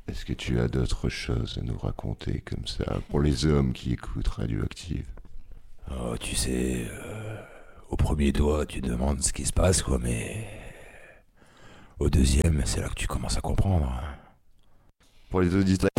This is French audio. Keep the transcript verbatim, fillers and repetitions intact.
Est-ce que tu as d'autres choses à nous raconter comme ça pour les hommes qui écoutent Radioactive? Oh, tu sais, euh, au premier doigt, tu demandes ce qui se passe, quoi, mais au deuxième, c'est là que tu commences à comprendre. Pour les auditeurs